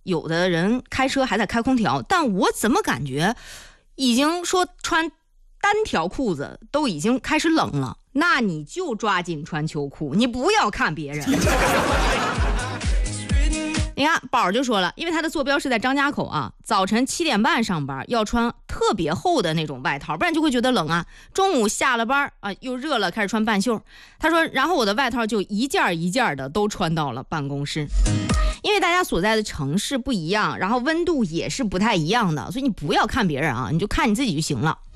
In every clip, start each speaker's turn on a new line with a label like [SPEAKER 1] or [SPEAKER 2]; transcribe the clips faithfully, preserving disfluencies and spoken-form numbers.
[SPEAKER 1] 有的人开车还在开空调，但我怎么感觉已经说穿单条裤子都已经开始冷了？那你就抓紧穿秋裤，你不要看别人。你看宝就说了，因为他的坐标是在张家口啊，早晨七点半上班要穿特别厚的那种外套，不然就会觉得冷啊。中午下了班啊又热了，开始穿半袖。他说然后我的外套就一件一件的都穿到了办公室。因为大家所在的城市不一样，然后温度也是不太一样的，所以你不要看别人啊，你就看你自己就行了。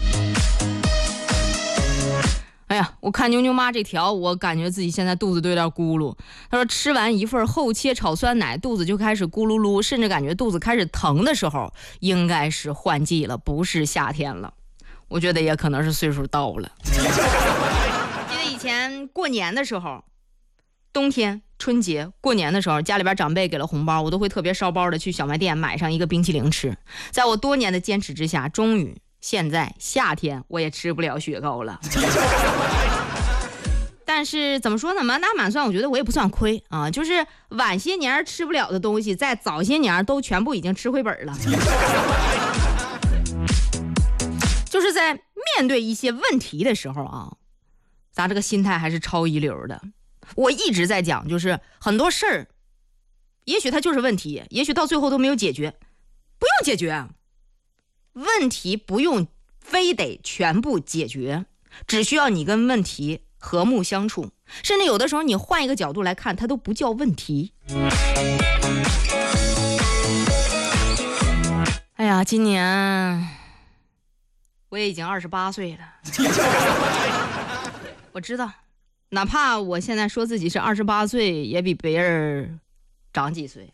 [SPEAKER 1] 哎呀，我看妞妞妈这条，我感觉自己现在肚子都有点咕噜。她说吃完一份厚切炒酸奶，肚子就开始咕噜噜，甚至感觉肚子开始疼的时候，应该是换季了，不是夏天了。我觉得也可能是岁数到了。记得以前过年的时候，冬天春节过年的时候，家里边长辈给了红包，我都会特别烧包的去小卖店买上一个冰淇淋吃。在我多年的坚持之下，终于现在夏天我也吃不了雪糕了。但是怎么说呢，满打满算我觉得我也不算亏啊，就是晚些年吃不了的东西，在早些年都全部已经吃回本了。就是在面对一些问题的时候啊，咱这个心态还是超一流的。我一直在讲，就是很多事儿也许它就是问题，也许到最后都没有解决，不用解决，问题不用非得全部解决，只需要你跟问题和睦相处，甚至有的时候你换一个角度来看，它都不叫问题。哎呀，今年我也已经二十八岁了。我知道哪怕我现在说自己是二十八岁，也比别人长几岁。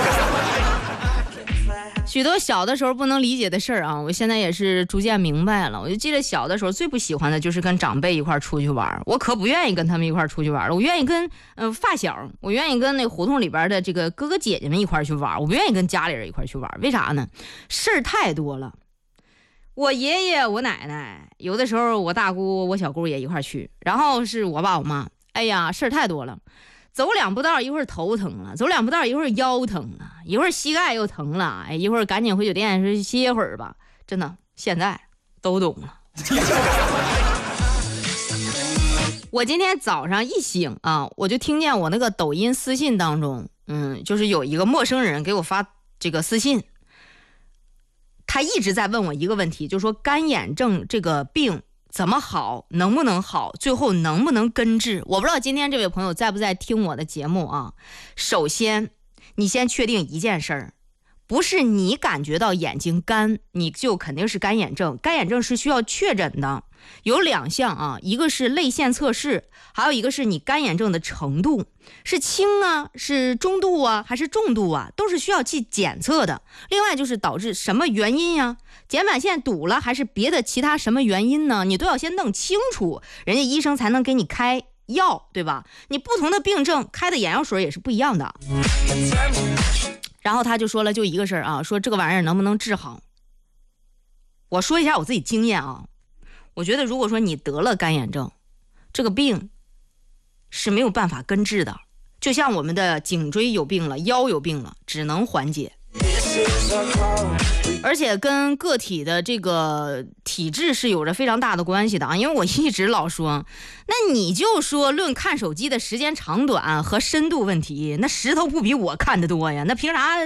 [SPEAKER 1] 许多小的时候不能理解的事儿啊，我现在也是逐渐明白了。我就记得小的时候最不喜欢的就是跟长辈一块出去玩，我可不愿意跟他们一块出去玩了。我愿意跟呃发小，我愿意跟那胡同里边的这个哥哥姐姐们一块去玩，我不愿意跟家里人一块去玩。为啥呢？事儿太多了。我爷爷我奶奶，有的时候我大姑我小姑也一块去，然后是我爸我妈，哎呀事儿太多了。走两步道一会儿头疼了，走两步道一会儿腰疼了，一会儿膝盖又疼了，哎，一会儿赶紧回酒店说歇会儿吧。真的现在都懂了。我今天早上一醒啊，我就听见我那个抖音私信当中，嗯，就是有一个陌生人给我发这个私信，他一直在问我一个问题，就是说干眼症这个病怎么好，能不能好，最后能不能根治。我不知道今天这位朋友在不在听我的节目啊。首先你先确定一件事儿，不是你感觉到眼睛干你就肯定是干眼症，干眼症是需要确诊的，有两项啊，一个是泪腺测试，还有一个是你干眼症的程度，是轻啊，是中度啊，还是重度啊，都是需要去检测的。另外就是导致什么原因呀、啊？睑板腺堵了还是别的其他什么原因呢？你都要先弄清楚，人家医生才能给你开药，对吧？你不同的病症开的眼药水也是不一样的。然后他就说了，就一个事儿啊，说这个玩意儿能不能治好。我说一下我自己经验啊，我觉得如果说你得了干眼症，这个病是没有办法根治的，就像我们的颈椎有病了，腰有病了，只能缓解。而且跟个体的这个体质是有着非常大的关系的啊！因为我一直老说，那你就说论看手机的时间长短和深度问题，那石头不比我看得多呀，那凭啥？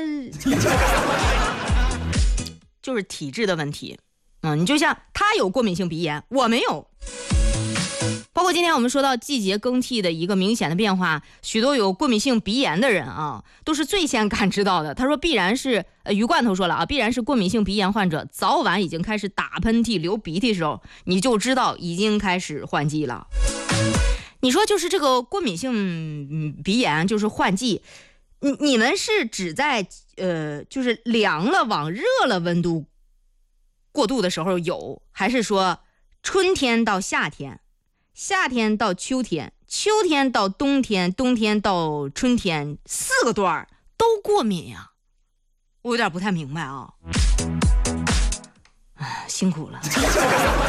[SPEAKER 1] 就是体质的问题。嗯，你就像他有过敏性鼻炎，我没有。包括今天我们说到季节更替的一个明显的变化，许多有过敏性鼻炎的人啊，都是最先感知到的。他说必然是呃，鱼罐头说了啊，必然是过敏性鼻炎患者早晚已经开始打喷嚏流鼻涕的时候，你就知道已经开始换季了。你说就是这个过敏性鼻炎就是换季，你你们是指在呃就是凉了往热了温度过渡的时候有，还是说春天到夏天，夏天到秋天，秋天到冬天，冬天到春天，四个段都过敏呀？我有点不太明白啊。唉，辛苦了。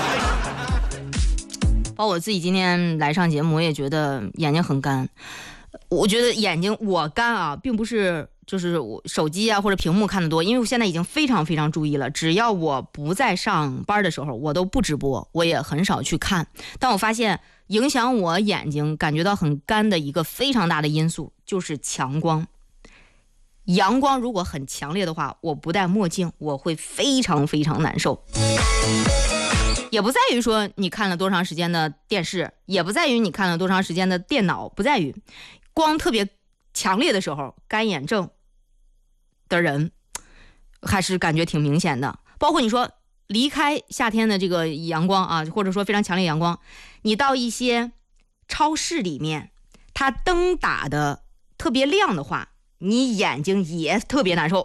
[SPEAKER 1] 包括我自己今天来上节目，我也觉得眼睛很干。 我觉得眼睛我干啊，并不是就是我手机啊或者屏幕看得多，因为我现在已经非常非常注意了，只要我不在上班的时候，我都不直播，我也很少去看。但我发现影响我眼睛感觉到很干的一个非常大的因素就是强光。阳光如果很强烈的话，我不戴墨镜我会非常非常难受。也不在于说你看了多长时间的电视，也不在于你看了多长时间的电脑，不在于光特别强烈的时候，干眼症的人还是感觉挺明显的。包括你说离开夏天的这个阳光啊，或者说非常强烈阳光，你到一些超市里面，它灯打的特别亮的话，你眼睛也特别难受。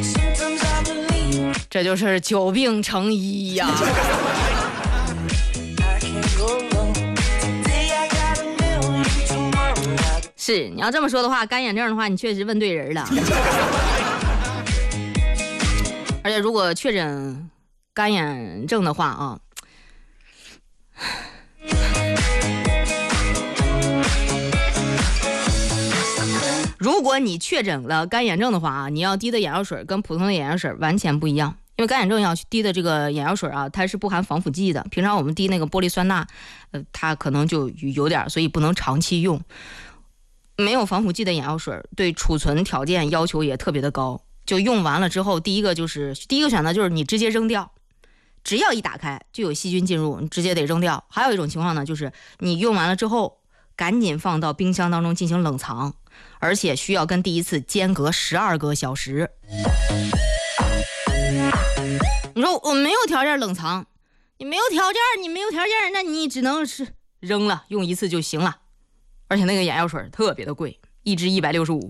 [SPEAKER 1] 这就是久病成医呀。是，你要这么说的话，干眼症的话，你确实问对人了。而且如果确诊干眼症的话啊，如果你确诊了干眼症的话啊，你要滴的眼药水跟普通的眼药水完全不一样。因为干眼症要滴的这个眼药水啊，它是不含防腐剂的。平常我们滴那个玻璃酸钠，呃，它可能就有点，所以不能长期用。没有防腐剂的眼药水对储存条件要求也特别的高，就用完了之后，第一个就是第一个选择就是你直接扔掉，只要一打开就有细菌进入，你直接得扔掉。还有一种情况呢，就是你用完了之后赶紧放到冰箱当中进行冷藏，而且需要跟第一次间隔十二个小时。你说我没有条件冷藏，你没有条件，你没有条件，那你只能是扔了，用一次就行了。而且那个眼药水特别的贵，一支一百六十五，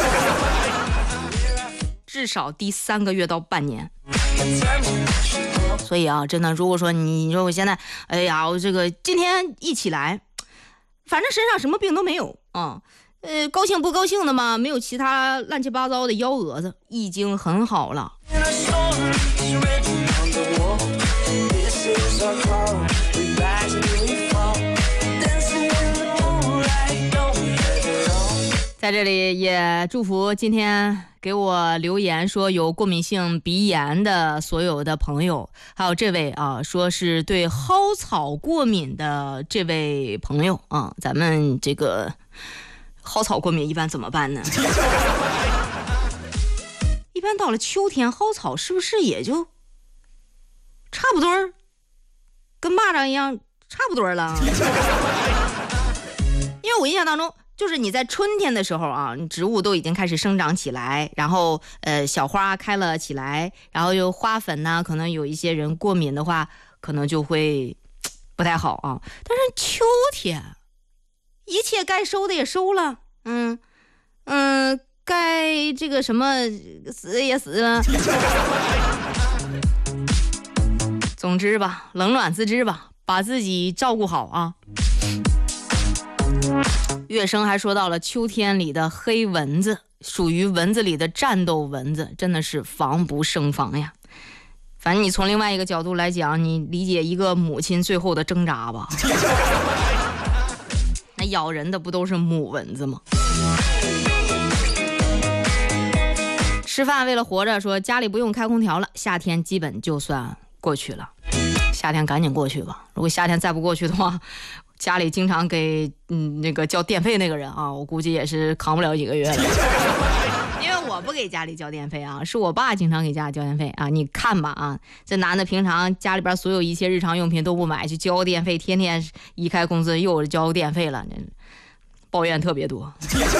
[SPEAKER 1] 至少滴三个月到半年。所以啊，真的，如果说你你说我现在，哎呀，我这个今天一起来，反正身上什么病都没有啊，呃，高兴不高兴的嘛，没有其他乱七八糟的幺蛾子，已经很好了。在这里也祝福今天给我留言说有过敏性鼻炎的所有的朋友，还有这位啊说是对蒿草过敏的这位朋友啊，咱们这个蒿草过敏一般怎么办呢？一般到了秋天，蒿草是不是也就差不多跟蚂蚱一样差不多了？因为我印象当中就是你在春天的时候啊，植物都已经开始生长起来，然后呃小花开了起来，然后有花粉呢，可能有一些人过敏的话，可能就会不太好啊。但是秋天，一切该收的也收了，嗯嗯，该这个什么死也死了。总之吧，冷暖自知吧，把自己照顾好啊。乐生还说到了秋天里的黑蚊子，属于蚊子里的战斗蚊子，真的是防不胜防呀。反正你从另外一个角度来讲，你理解一个母亲最后的挣扎吧。那咬人的不都是母蚊子吗？吃饭为了活着，说家里不用开空调了，夏天基本就算过去了。夏天赶紧过去吧，如果夏天再不过去的话，家里经常给嗯那个交电费那个人啊，我估计也是扛不了几个月了。因为我不给家里交电费啊，是我爸经常给家里交电费啊。你看吧啊，这男的平常家里边所有一切日常用品都不买，去交电费，天天一开工资又交电费了，抱怨特别多。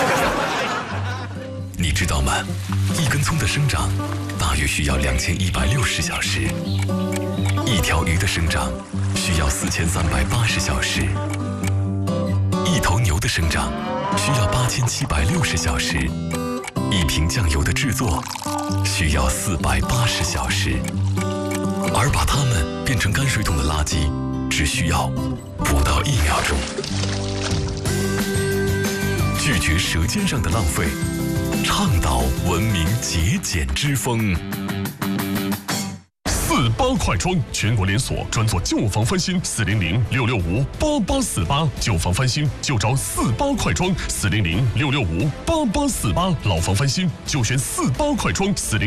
[SPEAKER 2] 你知道吗？一根葱的生长大约需要两千一百六十小时，一条鱼的生长需要四千三百八十小时，一头牛的生长需要八千七百六十小时，一瓶酱油的制作需要四百八十小时，而把它们变成泔水桶的垃圾只需要不到一秒钟。拒绝舌尖上的浪费，倡导文明节俭之风。四
[SPEAKER 3] 八快装，全国连锁，专做旧房翻新。四零零六六五八八四八，旧房翻新就找四八快装。四零零六六五八八四八，老房翻新就选四八快装。四零。